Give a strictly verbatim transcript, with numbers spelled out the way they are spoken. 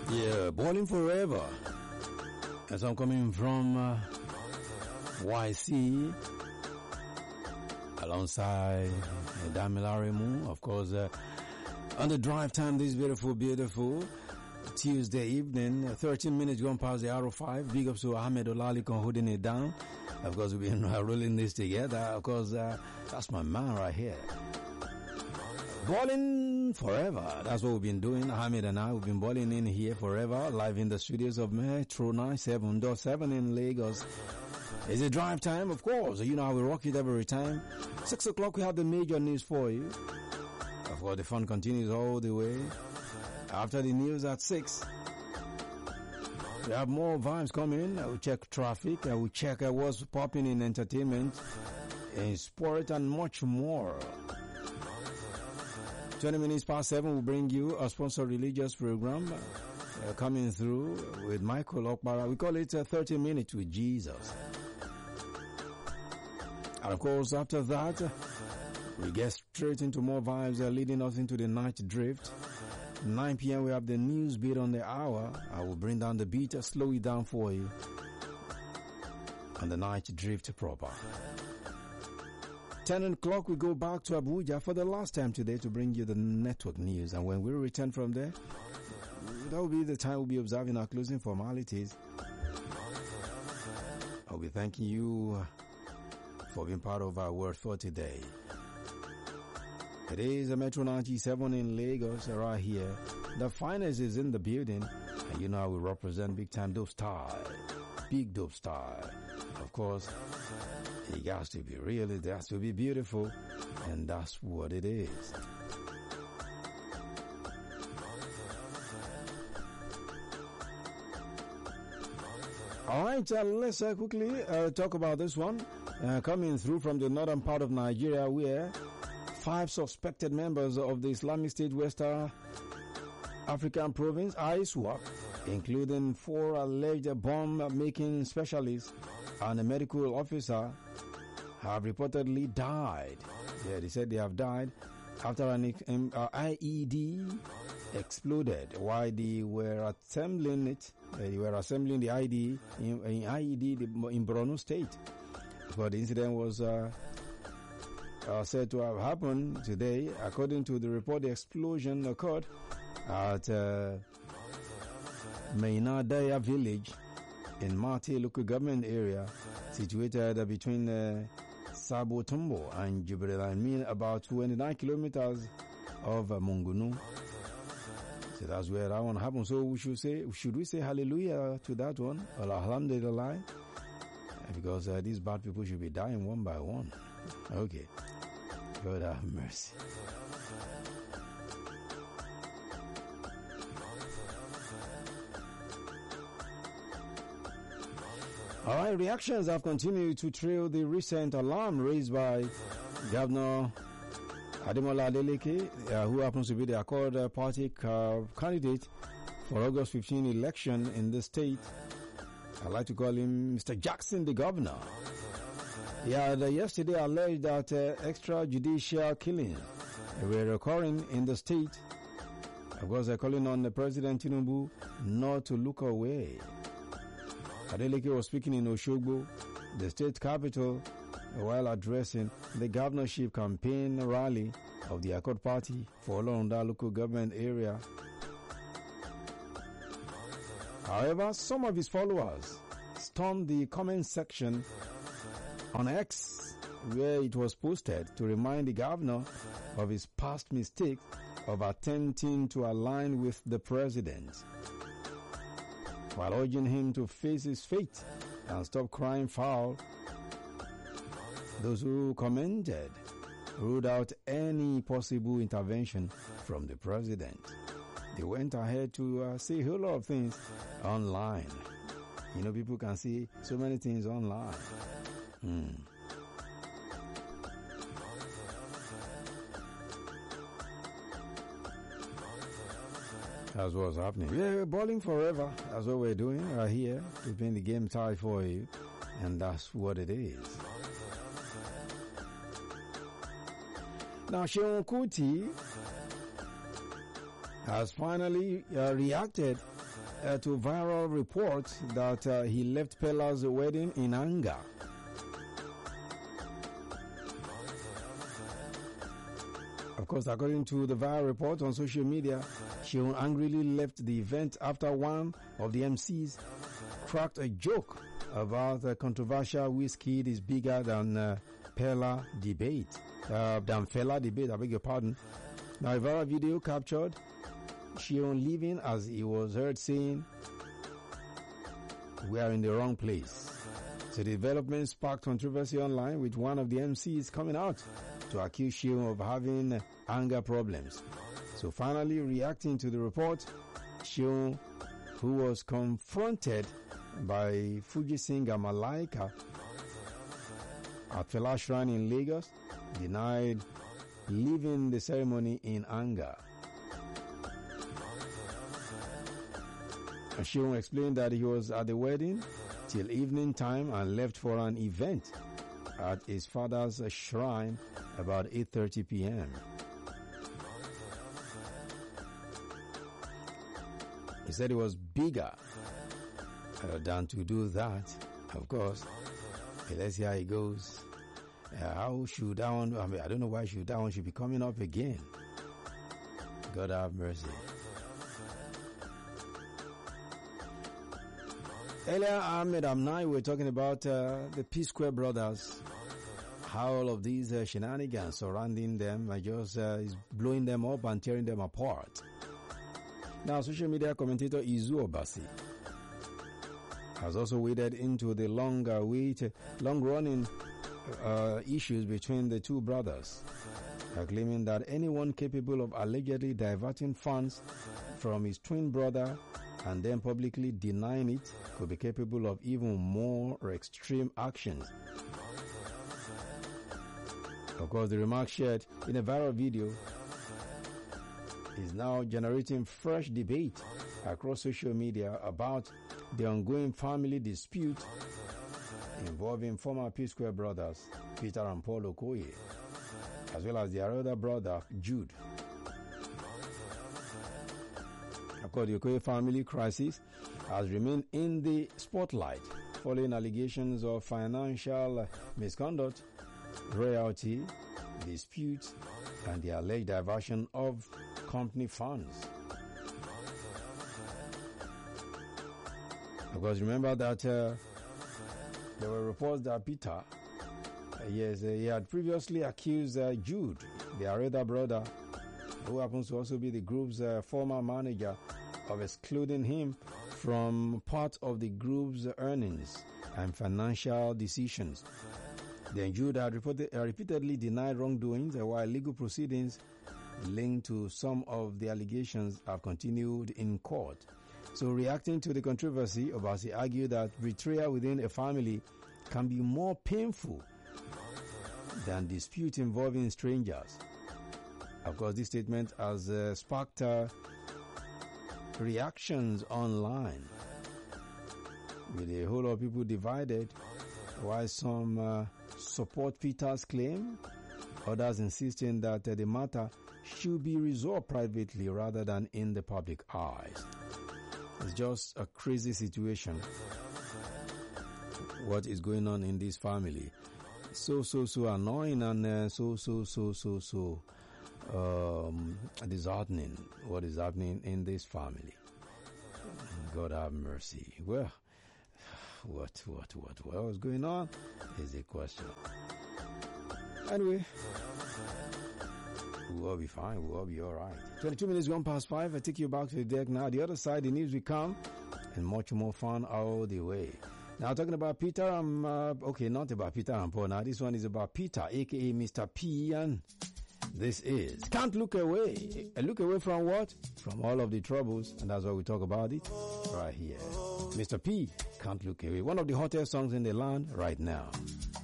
Yeah, Balling Forever. As I'm coming from uh, Y C alongside Damilarimu, of course, uh, on the drive time this beautiful, beautiful Tuesday evening, thirteen minutes gone past the hour of five. Big up to Ahmed Olalikon holding it down. Of course, we've been uh, rolling this together. Of course, uh, that's my man right here. Balling forever. That's what we've been doing. Ahmed and I, we've been balling in here forever, live in the studios of Metro ninety-seven point seven in Lagos. Is it drive time? Of course. You know how we rock it every time. Six o'clock, we have the major news for you. Of course, the fun continues all the way. After the news at six, we have more vibes coming. I will check traffic. I will check uh, what's popping in entertainment, in sport, and much more. twenty minutes past seven will bring you a sponsored religious program uh, coming through with Michael Okpara. We call it uh, thirty minutes with Jesus. And of course, after that, uh, we get straight into more vibes uh, leading us into the night drift. nine p.m. we have the news beat on the hour. I will bring down the beat, uh, slow it down for you. And the night drift proper. ten o'clock, we go back to Abuja for the last time today to bring you the network news. And when we return from there, that will be the time we'll be observing our closing formalities. I'll be thanking you for being part of our word for today. It is a Metro ninety-seven in Lagos, right here. The finest is in the building. And you know how we represent big time dope style. Big dope style. Of course, it has to be real, it has to be beautiful, and that's what it is. Alright, uh, let's uh, quickly uh, talk about this one. Uh, coming through from the northern part of Nigeria, where five suspected members of the Islamic State West African Province, I S W A P, including four alleged bomb-making specialists and a medical officer, have reportedly died. Yeah, they said they have died after an um, uh, I E D exploded while they were assembling it. Uh, they were assembling the I E D in, in I E D in Borno State. But the incident was uh, uh, said to have happened today. According to the report, the explosion occurred at uh, Mainadaya village in Mate local government area, situated uh, between uh, Sabo Tumbo and Jibril Amin, about twenty-nine kilometers of uh, Mungunu. So that's where that one happened. So we should say, should we say hallelujah to that one? Well, alhamdulillah. Because uh, these bad people should be dying one by one. Okay. God have mercy. Alright, reactions have continued to trail the recent alarm raised by Governor Ademola Adeleke, uh, who happens to be the Accord uh, Party uh, candidate for August fifteenth election in the state. I like to call him Mister Jackson, the governor. He had uh, yesterday alleged that uh, extrajudicial killings were occurring in the state. Of course, they're calling on the President Tinubu not to look away. Adeleke was speaking in Oshogbo, the state capital, while addressing the governorship campaign rally of the Accord Party for Olorunda local government area. However, some of his followers stormed the comment section on X, where it was posted to remind the governor of his past mistake of attempting to align with the president, while urging him to face his fate and stop crying foul. Those who commented ruled out any possible intervention from the president. They went ahead to uh, say a whole lot of things online. You know, people can see so many things online. Hmm. That's what's happening. Yeah, we're balling forever. That's what we're doing right here. Keeping the game tight for you. And that's what it is. Now, Seun Kuti has finally uh, reacted uh, to viral reports that uh, he left Pella's wedding in anger. Of course, according to the viral report on social media, Seun angrily left the event after one of the M Cs cracked a joke about the controversial Wizkid is bigger than uh, Pella debate. Uh, than Fela debate, I beg your pardon. Now, a viral video captured Seun leaving as he was heard saying, "We are in the wrong place." So the development sparked controversy online, with one of the M Cs coming out to accuse Seun of having anger problems. So finally, reacting to the report, Seun, who was confronted by Fuji singer Malaika at Fela Shrine in Lagos, denied leaving the ceremony in anger. Seun explained that he was at the wedding till evening time and left for an event at his father's shrine about eight thirty p.m. He said it was bigger uh, than to do that. Of course, let's see how it goes. Uh, how should that one, I mean, I don't know why should that one should be coming up again. God have mercy. Earlier, Ahmed Amnai, we were talking about uh, the P-Square brothers, how all of these uh, shenanigans surrounding them are just uh, is blowing them up and tearing them apart. Now, social media commentator Izu Obasi has also waded into the long, uh, wait, long-running uh, issues between the two brothers, uh, claiming that anyone capable of allegedly diverting funds from his twin brother and then publicly denying it could be capable of even more extreme actions. Of course, the remark shared in a viral video is now generating fresh debate across social media about the ongoing family dispute involving former P-Square brothers Peter and Paul Okoye, as well as their other brother Jude. Of course, the Okoye family crisis has remained in the spotlight following allegations of financial misconduct, royalty disputes, and the alleged diversion of company funds. Of course, remember that uh, there were reports that Peter, uh, yes, uh, he had previously accused uh, Jude, their other brother, who happens to also be the group's uh, former manager, of excluding him from part of the group's earnings and financial decisions. Then Jude had reported, uh, repeatedly denied wrongdoings, uh, while legal proceedings linked to some of the allegations have continued in court. So, reacting to the controversy, Obasi argued that betrayal within a family can be more painful than dispute involving strangers. Of course, this statement has uh, sparked uh, reactions online, with a whole lot of people divided, while some uh, support Peter's claim, others insisting that uh, the matter should be resolved privately rather than in the public eyes. It's just a crazy situation, what is going on in this family. So, so, so annoying and uh, so, so, so, so, so um, disheartening what is happening in this family. God have mercy. Well, what, what, what, what was going on is a question. Anyway, we'll all be fine. We'll all be all right. twenty-two minutes gone past five. I take you back to the deck now. The other side, the news will come, and much more fun all the way. Now, talking about Peter, I'm, uh, okay, not about Peter and Paul. Now, this one is about Peter, a k a. Mister P, and this is Can't Look Away. Look away from what? From all of the troubles, and that's why we talk about it right here. Mister P, Can't Look Away. One of the hottest songs in the land right now.